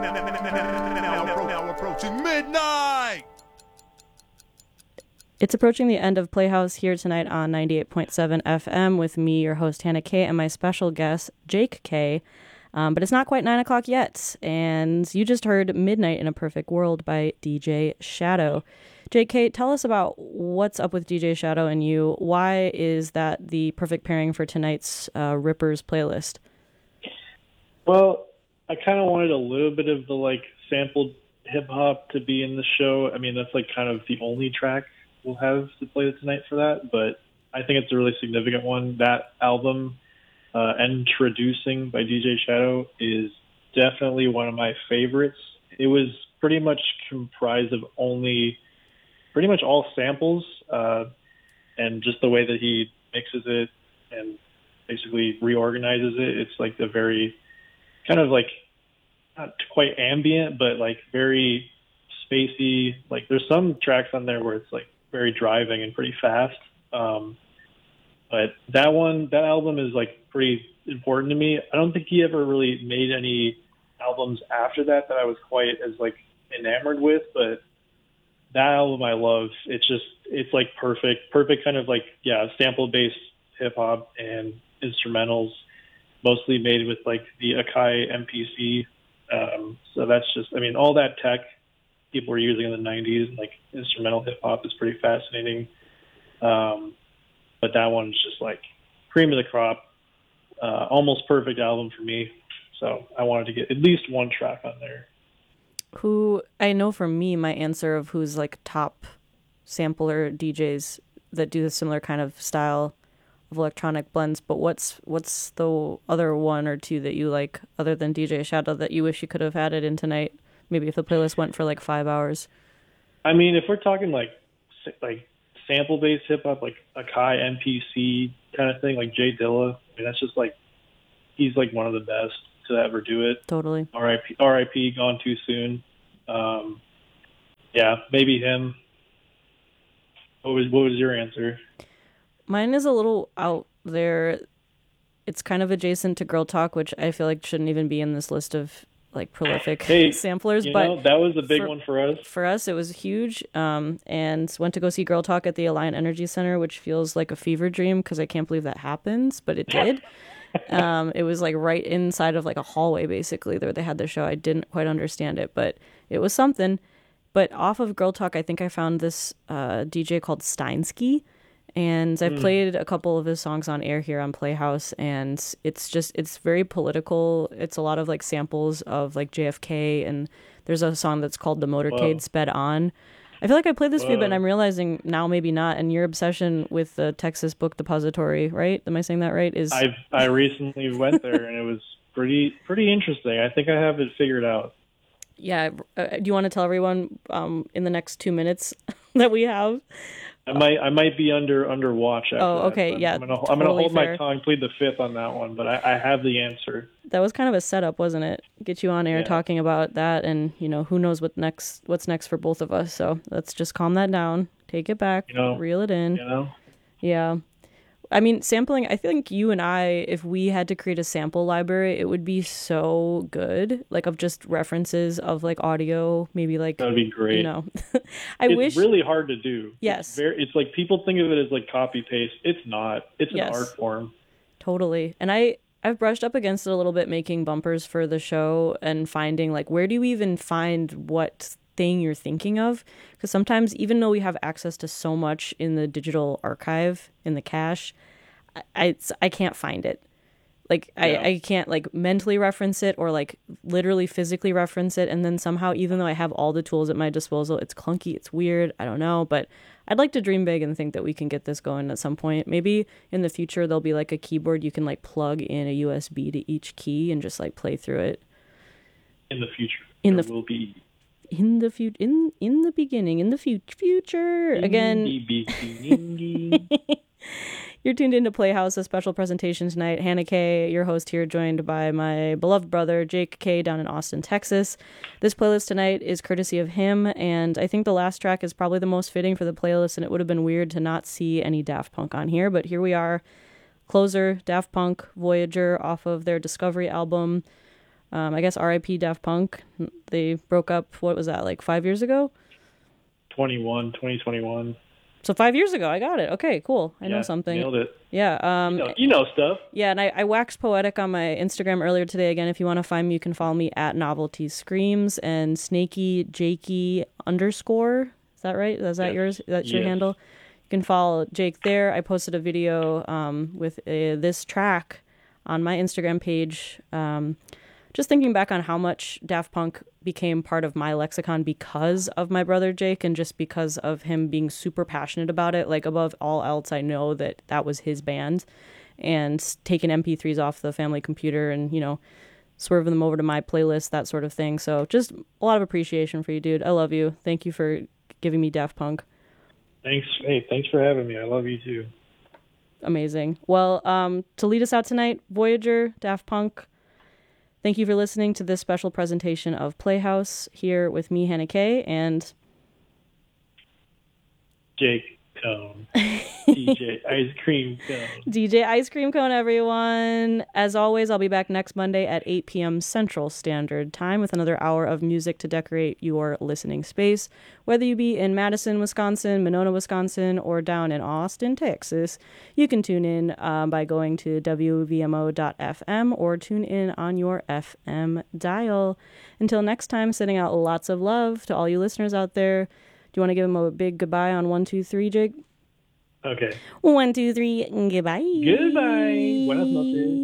Now approaching midnight. It's approaching the end of Playhouse here tonight on 98.7 FM with me, your host, Hannah K, and my special guest, Jake K. But it's not quite 9 o'clock yet, and you just heard Midnight in a Perfect World by DJ Shadow. Jake K, tell us about what's up with DJ Shadow and you. Why is that the perfect pairing for tonight's Rippers playlist? Well, I kind of wanted a little bit of the, sampled hip-hop to be in the show. I mean, that's, kind of the only track we'll have to play tonight for that, but I think it's a really significant one. That album, Introducing by DJ Shadow, is definitely one of my favorites. It was pretty much comprised of pretty much all samples, and just the way that he mixes it and basically reorganizes it. It's the very kind of not quite ambient, but very spacey. There's some tracks on there where it's very driving and pretty fast. But that album is pretty important to me. I don't think he ever really made any albums after that I was quite as enamored with, but that album I love. It's perfect kind of sample based hip hop and instrumentals, mostly made with the Akai MPC. So that's just, all that tech people were using in the 90s, instrumental hip hop is pretty fascinating. But that one's just cream of the crop, almost perfect album for me. So I wanted to get at least one track on there. Who, I know for me, my answer of who's top sampler DJs that do a similar kind of style of electronic blends, but what's the other one or two that you like other than DJ Shadow that you wish you could have added in tonight? Maybe if the playlist went for 5 hours. If we're talking sample based hip hop, Akai MPC kind of thing, Jay Dilla, that's just he's one of the best to ever do it. Totally. R.I.P. Gone too soon. Yeah, maybe him. What was your answer? Mine is a little out there. It's kind of adjacent to Girl Talk, which I feel shouldn't even be in this list of prolific samplers. But that was a big one for us. For us, it was huge. And went to go see Girl Talk at the Alliant Energy Center, which feels like a fever dream because I can't believe that happens, but it did. It was right inside of a hallway, basically, where they had the show. I didn't quite understand it, but it was something. But off of Girl Talk, I think I found this DJ called Steinsky. And I've played a couple of his songs on air here on Playhouse, and it's very political. It's a lot of samples of JFK, and there's a song that's called The Motorcade Sped On. I feel I played this for you, but I'm realizing now maybe not. And your obsession with the Texas Book Depository, right? Am I saying that right? I recently went there, and it was pretty interesting. I think I have it figured out. Yeah. Do you want to tell everyone in the next 2 minutes that we have? I might be under watch after that. Okay, yeah. I'm gonna hold my tongue, plead the fifth on that one, but I have the answer. That was kind of a setup, wasn't it? Get you on air talking about that, and who knows what's next for both of us. So let's just calm that down, take it back, reel it in. Yeah. Sampling, I think you and I, if we had to create a sample library, it would be so good, of just references of audio, maybe that would be great. It's really hard to do. Yes. It's people think of it as copy paste. It's not. It's an art form. Totally. And I've brushed up against it a little bit making bumpers for the show and finding where do you even find what thing you're thinking of, because sometimes even though we have access to so much in the digital archive in the cache, I can't find it. I can't mentally reference it or literally physically reference it, and then somehow, even though I have all the tools at my disposal, it's clunky, it's weird, I don't know. But I'd like to dream big and think that we can get this going at some point. Maybe in the future there'll be a keyboard you can plug in a USB to each key and just play through it. In the future there will be in the future, in the beginning, in the future. Again, you're tuned into Playhouse, a special presentation tonight. Hannah K, your host here, joined by my beloved brother, Jake K, down in Austin, Texas. This playlist tonight is courtesy of him, and I think the last track is probably the most fitting for the playlist, and it would have been weird to not see any Daft Punk on here, but here we are. Closer, Daft Punk, Voyager, off of their Discovery album. I guess R.I.P. Daft Punk. They broke up, what was that, like 5 years ago? 2021. So 5 years ago, I got it. Okay, cool. I know something. Nailed it. Yeah. You know stuff. Yeah, and I waxed poetic on my Instagram earlier today. Again, if you want to find me, you can follow me at Novelty Screams and Snaky Jakey _ Is that right? Is that yours? That's your handle? You can follow Jake there. I posted a video with this track on my Instagram page. Just thinking back on how much Daft Punk became part of my lexicon because of my brother Jake and just because of him being super passionate about it. Like, above all else, I know that was his band, and taking MP3s off the family computer and, you know, swerving them over to my playlist, that sort of thing. So just a lot of appreciation for you, dude. I love you. Thank you for giving me Daft Punk. Thanks. Hey, thanks for having me. I love you too. Amazing. Well, to lead us out tonight, Voyager, Daft Punk. Thank you for listening to this special presentation of Playhouse here with me, Hannah Kay, and Jake Cone. DJ Ice Cream Cone. DJ Ice Cream Cone, everyone. As always, I'll be back next Monday at 8 p.m. Central Standard Time with another hour of music to decorate your listening space. Whether you be in Madison, Wisconsin, Monona, Wisconsin, or down in Austin, Texas, you can tune in by going to wvmo.fm or tune in on your FM dial. Until next time, sending out lots of love to all you listeners out there. Do you want to give them a big goodbye on 1, 2, 3, Jake? Okay. 1, 2, 3, goodbye. Goodbye. Buenas noches.